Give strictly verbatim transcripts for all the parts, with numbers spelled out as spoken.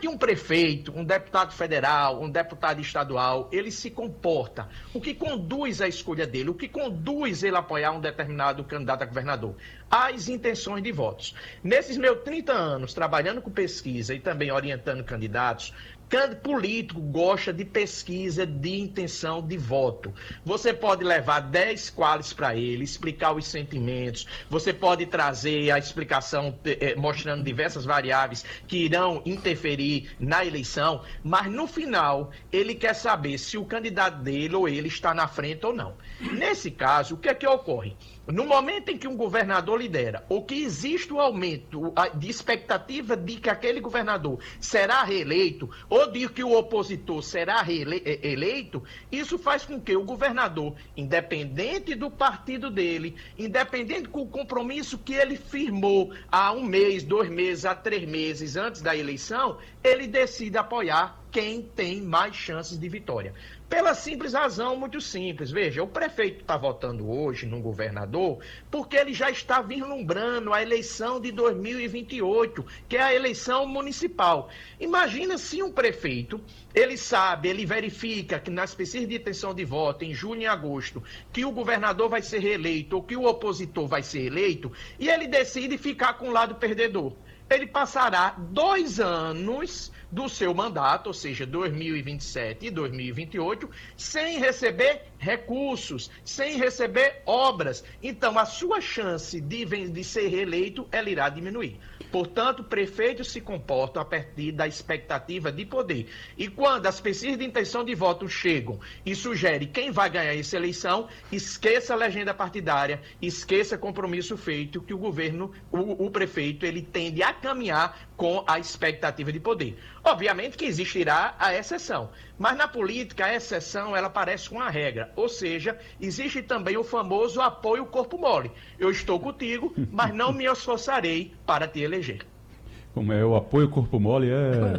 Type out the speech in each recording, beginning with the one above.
que um prefeito, um deputado federal, um deputado estadual, ele se comporta, o que conduz à escolha dele, o que conduz ele a apoiar um determinado candidato a governador? As intenções de votos. Nesses meus trinta anos trabalhando com pesquisa e também orientando candidatos, cada político gosta de pesquisa de intenção de voto. Você pode levar dez quales para ele, explicar os sentimentos, você pode trazer a explicação eh, mostrando diversas variáveis que irão interferir na eleição, mas no final ele quer saber se o candidato dele ou ele está na frente ou não. Nesse caso, o que é que ocorre? No momento em que um governador lidera, ou que existe o aumento de expectativa de que aquele governador será reeleito, ou de que o opositor será reeleito, isso faz com que o governador, independente do partido dele, independente do compromisso que ele firmou há um mês, dois meses, há três meses antes da eleição, ele decida apoiar quem tem mais chances de vitória. Pela simples razão, muito simples. Veja, o prefeito está votando hoje num governador porque ele já está vislumbrando a eleição de dois mil e vinte e oito, que é a eleição municipal. Imagina se um prefeito, ele sabe, ele verifica que nas pesquisas de intenção de voto, em julho e agosto, que o governador vai ser reeleito ou que o opositor vai ser eleito, e ele decide ficar com o lado perdedor. Ele passará dois anos do seu mandato, ou seja, dois mil e vinte e sete e dois mil e vinte e oito, sem receber recursos, sem receber obras. Então, a sua chance de, de ser reeleito, ela irá diminuir. Portanto, prefeitos se comportam a partir da expectativa de poder. E quando as pesquisas de intenção de voto chegam e sugerem quem vai ganhar essa eleição, esqueça a legenda partidária, esqueça compromisso feito que o governo, o, o prefeito, ele tende a caminhar com a expectativa de poder. Obviamente que existirá a exceção, mas na política a exceção ela parece uma regra, ou seja, existe também o famoso apoio corpo mole. Eu estou contigo, mas não me esforçarei para te eleger. Como é o apoio corpo mole, é,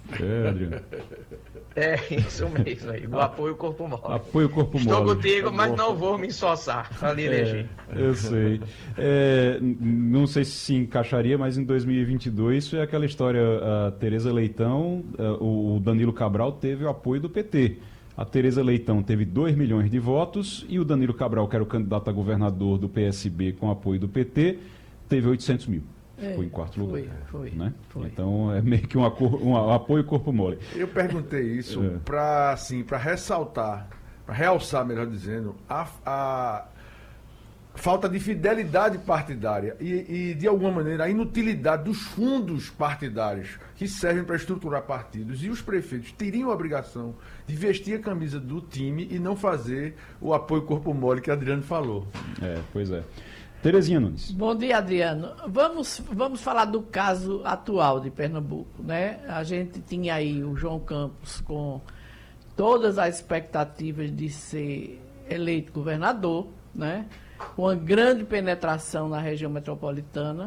é Adriano. É, isso mesmo, aí, o apoio corpo mole. Apoio corpo Estou mole. contigo, mas não vou me esforçar para lhe eleger. É, eu sei. É, não sei se se encaixaria, mas em dois mil e vinte e dois foi aquela história, a Tereza Leitão, o Danilo Cabral teve o apoio do P T. A Tereza Leitão teve dois milhões de votos e o Danilo Cabral, que era o candidato a governador do P S B com apoio do P T, teve oitocentos mil. É, Ficou em quarto lugar. Foi, foi, né? foi. Então é meio que um, acor, um apoio corpo mole. Eu perguntei isso é. para assim, para ressaltar, para realçar, melhor dizendo, a, a falta de fidelidade partidária e, e, de alguma maneira, a inutilidade dos fundos partidários que servem para estruturar partidos. E os prefeitos teriam a obrigação de vestir a camisa do time e não fazer o apoio corpo mole que Adriano falou. É, pois é. Terezinha Nunes. Bom dia, Adriano. Vamos, vamos falar do caso atual de Pernambuco, né? A gente tinha aí o João Campos com todas as expectativas de ser eleito governador, né? Com uma grande penetração na região metropolitana.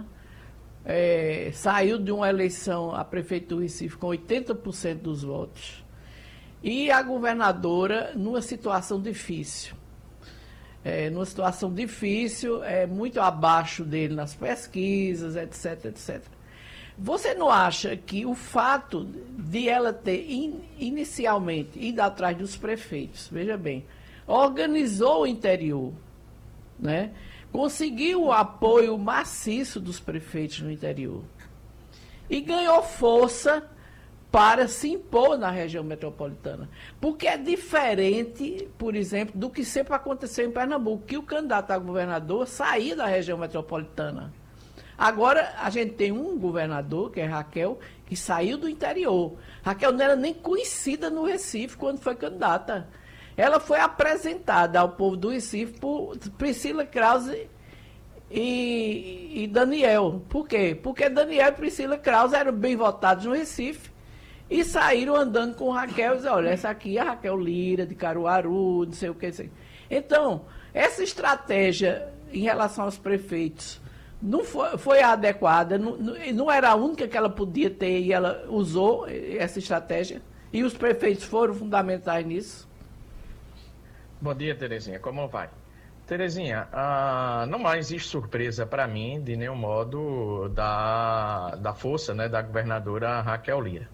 É, saiu de uma eleição a prefeito do Recife com oitenta por cento dos votos. E a governadora numa situação difícil. É, numa situação difícil, é, muito abaixo dele nas pesquisas, etc, etcétera. Você não acha que o fato de ela ter in, inicialmente ido atrás dos prefeitos, veja bem, organizou o interior, né? Conseguiu o apoio maciço dos prefeitos no interior e ganhou força para se impor na região metropolitana. Porque é diferente, por exemplo, do que sempre aconteceu em Pernambuco, que o candidato a governador saía da região metropolitana. Agora, a gente tem um governador, que é Raquel, que saiu do interior. Raquel não era nem conhecida no Recife quando foi candidata. Ela foi apresentada ao povo do Recife por Priscila Krause e, e Daniel. Por quê? Porque Daniel e Priscila Krause eram bem votados no Recife, e saíram andando com Raquel e dizer, olha, essa aqui é a Raquel Lira, de Caruaru, não sei o que. Assim. Então, essa estratégia em relação aos prefeitos não foi, foi adequada, não, não era a única que ela podia ter e ela usou essa estratégia. E os prefeitos foram fundamentais nisso. Bom dia, Terezinha. Como vai? Terezinha, ah, não existe surpresa para mim, de nenhum modo, da, da força, né, da governadora Raquel Lira.